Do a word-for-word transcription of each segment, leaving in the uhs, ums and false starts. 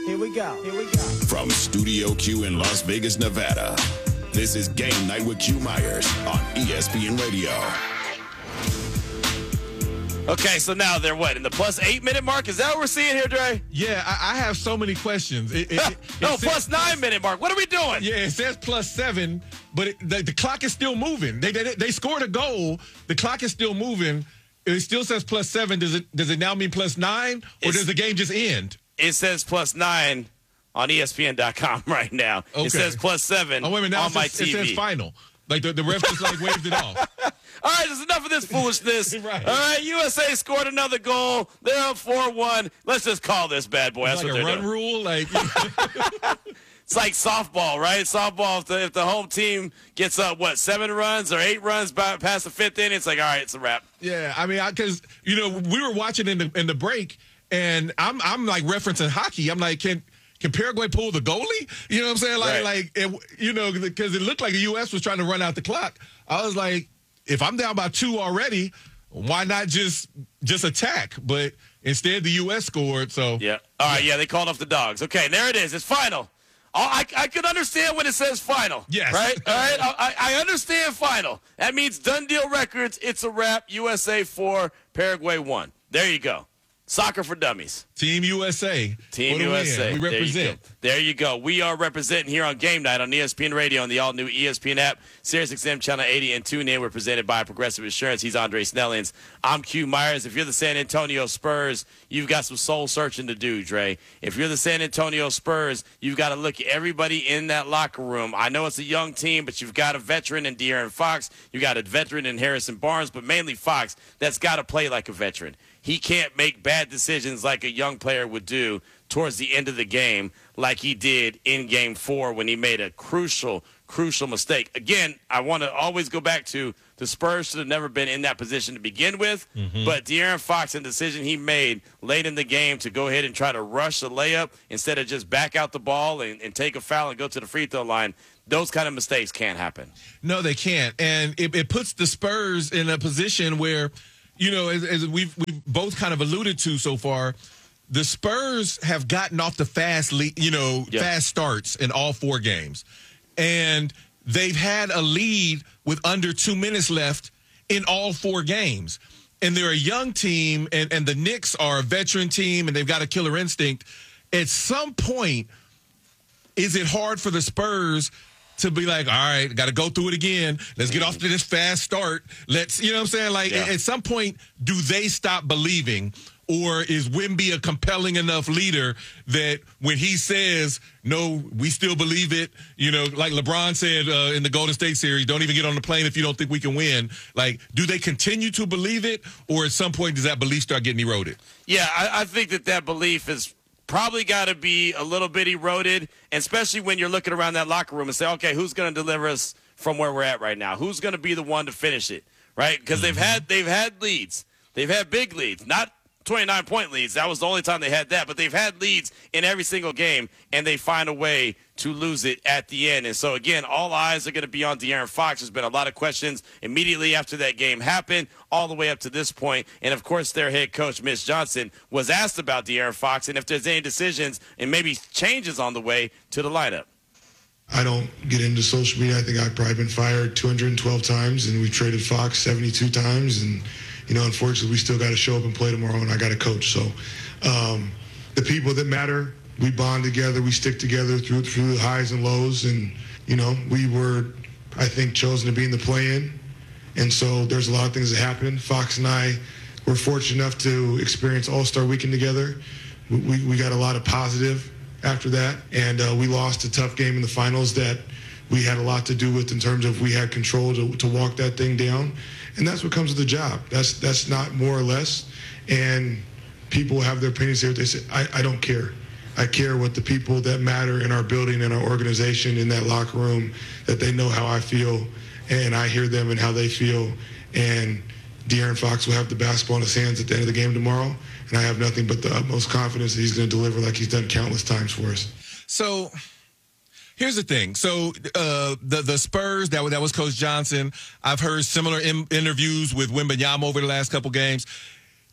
Here we go. Here we go. From Studio Q in Las Vegas, Nevada, this is Game Night with Q Myers on E S P N Radio. Okay, so now they're what, in the plus eight minute mark? Is that what we're seeing here, Dre? Yeah, I, I have so many questions. It, it, it, no, it plus nine plus, minute mark. What are we doing? Yeah, it says plus seven, but it, the, the clock is still moving. They, they they scored a goal. The clock is still moving. It still says plus seven. Does it does it now mean plus nine, or it's, does the game just end? It says plus nine on E S P N dot com right now. Okay. It says plus seven oh, wait a minute, now on it my says, T V. It says final. Like the, the ref just like waved it off. All right, there's enough of this foolishness. Right. All right, U S A scored another goal. They're up four one. Let's just call this bad boy. That's like what a they're run doing. rule, like it's like softball, right? Softball. If the, if the home team gets up, what, seven runs or eight runs by, past the fifth inning, it's like, all right, it's a wrap. Yeah, I mean, because you know we were watching in the in the break, and I'm I'm like referencing hockey. I'm like, can. Can Paraguay pull the goalie? You know what I'm saying? Like, right. like it, you know, because it looked like the U S was trying to run out the clock. I was like, if I'm down by two already, why not just just attack? But instead, the U S scored. So yeah, all right, yeah, they called off the dogs. Okay, there it is. It's final. Oh, I I could understand when it says final. Yes. Right. All right. I, I understand final. That means done deal records. It's a wrap. U S A four, Paraguay one. There you go. Soccer for dummies. Team U S A. Team U S A. We represent. There you, there you go. We are representing here on Game Night on E S P N Radio and the all-new E S P N app, SiriusXM Channel eighty, and TuneIn. We're presented by Progressive Insurance. He's Andre Snellings. I'm Q Myers. If you're the San Antonio Spurs, you've got some soul-searching to do, Dre. If you're the San Antonio Spurs, you've got to look at everybody in that locker room. I know it's a young team, but you've got a veteran in De'Aaron Fox. You've got a veteran in Harrison Barnes, but mainly Fox that's got to play like a veteran. He can't make bad decisions like a young player would do towards the end of the game like he did in game four when he made a crucial, crucial mistake. Again, I want to always go back to the Spurs should have never been in that position to begin with, mm-hmm. but De'Aaron Fox and the decision he made late in the game to go ahead and try to rush the layup instead of just back out the ball and, and take a foul and go to the free throw line, those kind of mistakes can't happen. No, they can't. And it, it puts the Spurs in a position where – you know, as, as we've we've both kind of alluded to so far, the Spurs have gotten off the fast, le- you know, yep. fast starts in all four games, and they've had a lead with under two minutes left in all four games. And they're a young team, and, and the Knicks are a veteran team, and they've got a killer instinct. At some point, is it hard for the Spurs to be like, all right, got to go through it again. Let's get off to this fast start. Let's, you know what I'm saying? Like, yeah. at some point, do they stop believing? Or is Wemby a compelling enough leader that when he says, no, we still believe it, you know, like LeBron said uh, in the Golden State series, don't even get on the plane if you don't think we can win. Like, do they continue to believe it? Or at some point, does that belief start getting eroded? Yeah, I, I think that that belief is probably got to be a little bit eroded, and especially when you're looking around that locker room and say, okay, who's going to deliver us from where we're at right now? Who's going to be the one to finish it, right? Because mm-hmm. they've had they've had leads. They've had big leads, not twenty-nine point leads. That was the only time they had that, but they've had leads in every single game, and they find a way to lose it at the end. And so, again, all eyes are going to be on De'Aaron Fox. There's been a lot of questions immediately after that game happened, all the way up to this point. And, of course, their head coach, Mitch Johnson, was asked about De'Aaron Fox and if there's any decisions and maybe changes on the way to the lineup. I don't get into social media. I think I've probably been fired two hundred twelve times, and we traded Fox seventy-two times. And, you know, unfortunately, we still got to show up and play tomorrow, and I got to coach. So um, the people that matter, we bond together, we stick together through through the highs and lows. And, you know, we were, I think, chosen to be in the play-in. And so there's a lot of things that happened. Fox and I were fortunate enough to experience All-Star Weekend together. We, we got a lot of positive after that. And uh, we lost a tough game in the finals that we had a lot to do with in terms of we had control to, to walk that thing down. And that's what comes with the job. That's that's not more or less. And people have their opinions here. They say, I, I don't care. I care what the people that matter in our building and our organization in that locker room, that they know how I feel, and I hear them and how they feel. And De'Aaron Fox will have the basketball in his hands at the end of the game tomorrow, and I have nothing but the utmost confidence that he's going to deliver like he's done countless times for us. So here's the thing. So uh, the the Spurs, that, that was Coach Johnson. I've heard similar in, interviews with Wembanyama over the last couple games.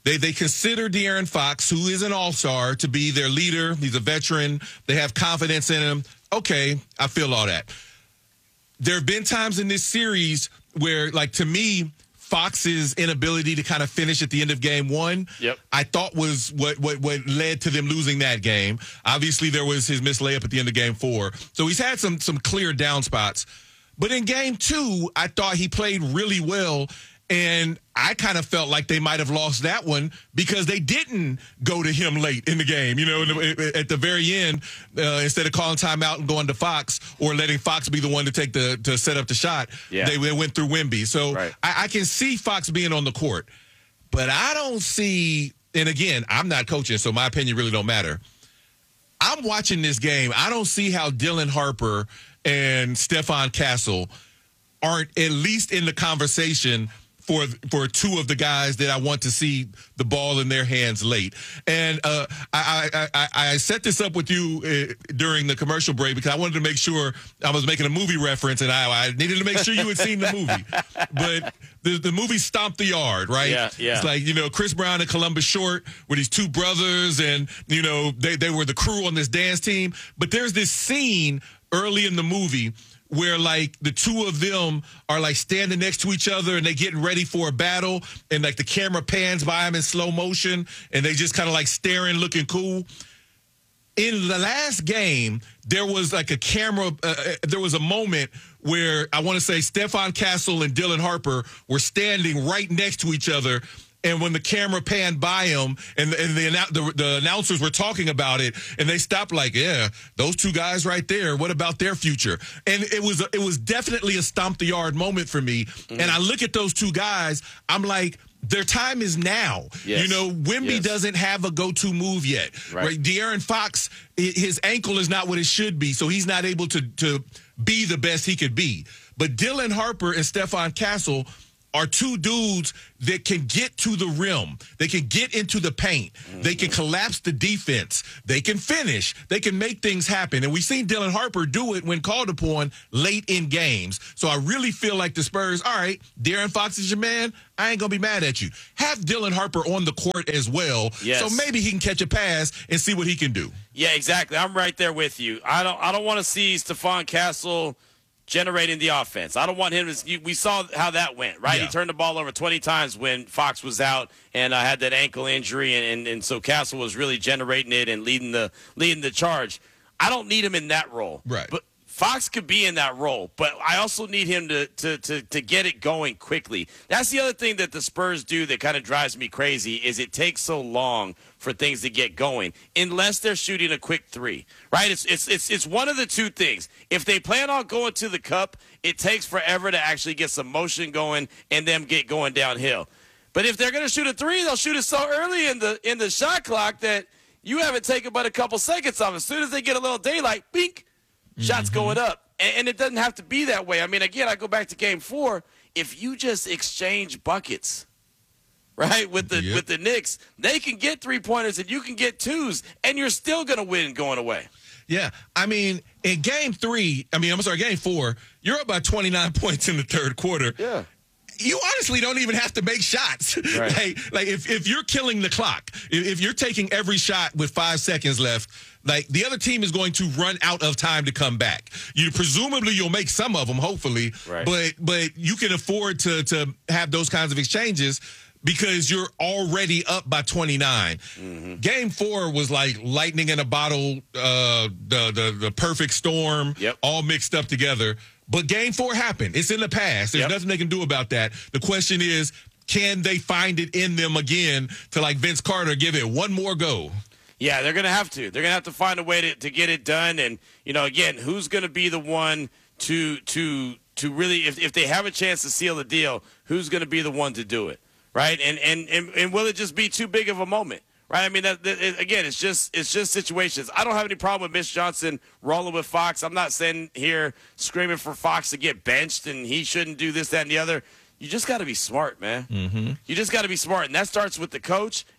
They they consider De'Aaron Fox, who is an all-star, to be their leader. He's a veteran. They have confidence in him. Okay, I feel all that. There have been times in this series where, like, to me, Fox's inability to kind of finish at the end of game one, yep. I thought was what, what what led to them losing that game. Obviously, there was his missed layup at the end of game four. So he's had some some clear down spots. But in game two, I thought he played really well. And I kind of felt like they might have lost that one because they didn't go to him late in the game. You know, at the very end, uh, instead of calling timeout and going to Fox or letting Fox be the one to take the to set up the shot, yeah. they, they went through Wemby. So right. I, I can see Fox being on the court, but I don't see. And again, I'm not coaching, so my opinion really don't matter. I'm watching this game. I don't see how Dylan Harper and Stephon Castle aren't at least in the conversation for for two of the guys that I want to see the ball in their hands late. And uh, I, I, I, I set this up with you uh, during the commercial break because I wanted to make sure I was making a movie reference, and I, I needed to make sure you had seen the movie. But the, the movie Stomp the Yard, right? Yeah, yeah. It's like, you know, Chris Brown and Columbus Short were these two brothers, and, you know, they, they were the crew on this dance team. But there's this scene early in the movie where, like, the two of them are, like, standing next to each other and they getting ready for a battle, and, like, the camera pans by them in slow motion, and they just kind of, like, staring, looking cool. In the last game, there was, like, a camera uh, – there was a moment where I want to say Stephon Castle and Dylan Harper were standing right next to each other. And when the camera panned by him and, and the, the, the announcers were talking about it, and they stopped like, yeah, those two guys right there, what about their future? And it was it was definitely a stomp the yard moment for me. Mm-hmm. And I look at those two guys, I'm like, their time is now. Yes. You know, Wemby yes. doesn't have a go-to move yet. Right. right? De'Aaron Fox, his ankle is not what it should be, so he's not able to, to be the best he could be. But Dylan Harper and Stephon Castle are two dudes that can get to the rim. They can get into the paint. Mm-hmm. They can collapse the defense. They can finish. They can make things happen. And we've seen Dylan Harper do it when called upon late in games. So I really feel like the Spurs, all right, De'Aaron Fox is your man. I ain't going to be mad at you. Have Dylan Harper on the court as well. Yes. So maybe he can catch a pass and see what he can do. Yeah, exactly. I'm right there with you. I don't I don't want to see Stephon Castle generating the offense. I don't want him to – we saw how that went, right? Yeah. He turned the ball over twenty times when Fox was out and uh, had that ankle injury, and, and, and so Castle was really generating it and leading the leading the charge. I don't need him in that role. Right. But Fox could be in that role, but I also need him to, to, to, to get it going quickly. That's the other thing that the Spurs do that kind of drives me crazy is it takes so long for things to get going unless they're shooting a quick three, right? It's, it's, it's, it's one of the two things. If they plan on going to the cup, it takes forever to actually get some motion going and them get going downhill. But if they're going to shoot a three, they'll shoot it so early in the in the shot clock that you haven't taken but a couple seconds off. As soon as they get a little daylight, bink, shots Mm-hmm. going up. And, and it doesn't have to be that way. I mean, again, I go back to game four. If you just exchange buckets, right, with the Yep. with the Knicks, they can get three-pointers and you can get twos, and you're still going to win going away. Yeah, I mean, in game three, I mean, I'm sorry, game four, you're up by twenty-nine points in the third quarter. Yeah. You honestly don't even have to make shots. Right. like, like if, if you're killing the clock, if, if you're taking every shot with five seconds left, like the other team is going to run out of time to come back. You presumably you'll make some of them, hopefully, Right. but but you can afford to to have those kinds of exchanges because you're already up by twenty-nine. Mm-hmm. Game four was like lightning in a bottle, uh, the, the the perfect storm, Yep. all mixed up together. But game four happened. It's in the past. There's Yep. nothing they can do about that. The question is, can they find it in them again to, like Vince Carter, give it one more go? Yeah, they're going to have to. They're going to have to find a way to, to get it done. And, you know, again, who's going to be the one to to to really, if, if they have a chance to seal the deal, who's going to be the one to do it, right? And, and, and, and will it just be too big of a moment? Right, I mean, that, that, it, again, it's just it's just situations. I don't have any problem with Mitch Johnson rolling with Fox. I'm not sitting here screaming for Fox to get benched and he shouldn't do this, that, and the other. You just got to be smart, man. Mm-hmm. You just got to be smart, and that starts with the coach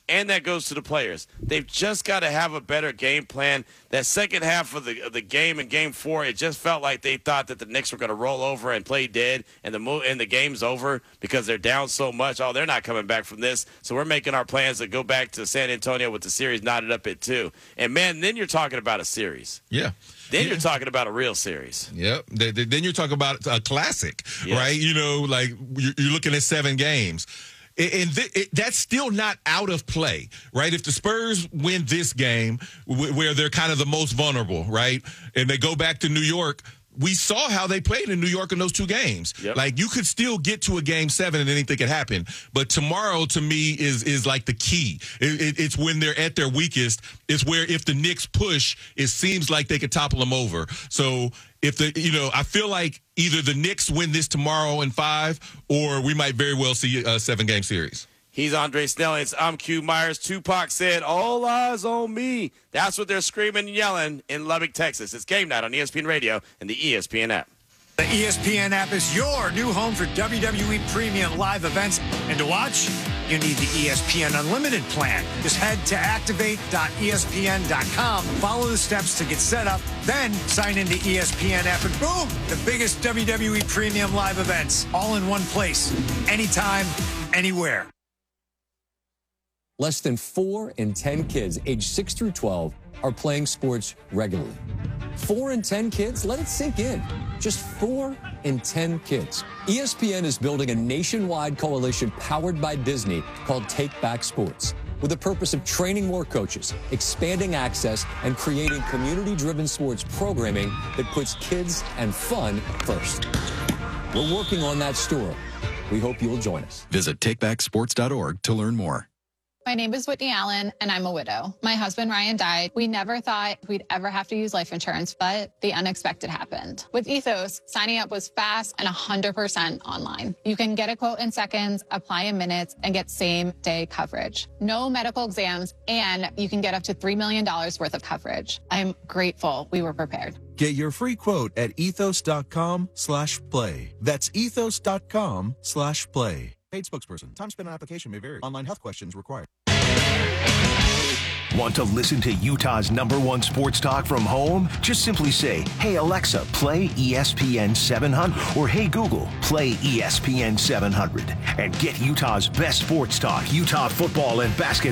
and that goes to the players. They've just got to have a better game plan. That second half of the of the game in Game Four, it just felt like they thought that the Knicks were going to roll over and play dead, and the mo- and the game's over because they're down so much. Oh, they're not coming back from this, so we're making our plans to go back to San Antonio with the series knotted up at two. And man, then you're talking about a series. Yeah. Then yeah. you're talking about a real series. Yep. Then you're talking about a classic, yes. right? You know, like you're looking at seven games. And th- it, that's still not out of play, right? If the Spurs win this game, w- where they're kind of the most vulnerable, right, and they go back to New York, we saw how they played in New York in those two games. Yep. Like, you could still get to a game seven and anything could happen. But tomorrow, to me, is is like the key. It, it, it's when they're at their weakest. It's where if the Knicks push, it seems like they could topple them over. So if the, you know, I feel like either the Knicks win this tomorrow in five, or we might very well see a seven-game series. He's Andre Snellings. I'm Q Myers. Tupac said, "All eyes on me." That's what they're screaming and yelling in Lubbock, Texas. It's Game Night on E S P N Radio and the E S P N app. The E S P N app is your new home for W W E premium live events. And to watch, you need the E S P N Unlimited plan. Just head to activate dot E S P N dot com, follow the steps to get set up, then sign into E S P N app, and boom, the biggest W W E premium live events all in one place, anytime, anywhere. Less than four in ten kids aged six through twelve are playing sports regularly. Four in ten kids? Let it sink in. Just four in ten kids. E S P N is building a nationwide coalition powered by Disney called Take Back Sports, with the purpose of training more coaches, expanding access, and creating community-driven sports programming that puts kids and fun first. We're working on that story. We hope you'll join us. Visit take back sports dot org to learn more. My name is Whitney Allen, and I'm a widow. My husband, Ryan, died. We never thought we'd ever have to use life insurance, but the unexpected happened. With Ethos, signing up was fast and one hundred percent online. You can get a quote in seconds, apply in minutes, and get same-day coverage. No medical exams, and you can get up to three million dollars worth of coverage. I'm grateful we were prepared. Get your free quote at ethos dot com slash play. That's ethos dot com slash play. Paid spokesperson. Time spent on application may vary. Online health questions required. Want to listen to Utah's number one sports talk from home? Just simply say, "Hey Alexa, play E S P N seven hundred," or "Hey Google, play E S P N seven hundred," and get Utah's best sports talk, Utah football and basketball.